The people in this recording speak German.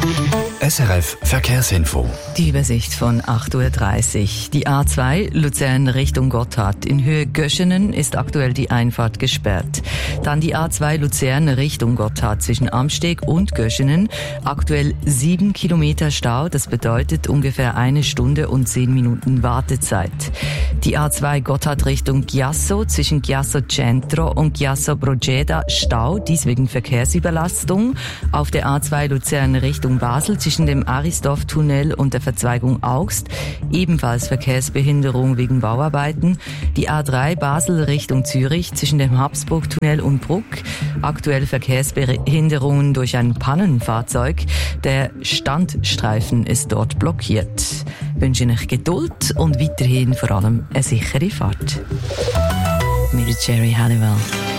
SRF Verkehrsinfo. Die Übersicht von 8.30 Uhr. Die A2 Luzern Richtung Gotthard. In Höhe Göschenen ist aktuell die Einfahrt gesperrt. Dann die A2 Luzern Richtung Gotthard zwischen Amsteg und Göschenen. Aktuell 7 Kilometer Stau. Das bedeutet ungefähr 1 Stunde und 10 Minuten Wartezeit. Die A2 Gotthard Richtung Chiasso zwischen Chiasso Centro und Chiasso Proceda Stau. Dies wegen Verkehrsüberlastung. Auf der A2 Luzern Richtung Basel zwischen dem Aristov-Tunnel und der Verzweigung Augst ebenfalls Verkehrsbehinderung wegen Bauarbeiten. Die A3 Basel Richtung Zürich zwischen dem Habsburg-Tunnel und Bruck. Aktuell Verkehrsbehinderungen durch ein Pannenfahrzeug. Der Standstreifen ist dort blockiert. Ich wünsche euch Geduld und weiterhin vor allem eine sichere Fahrt. Mit Jerry Halliwell.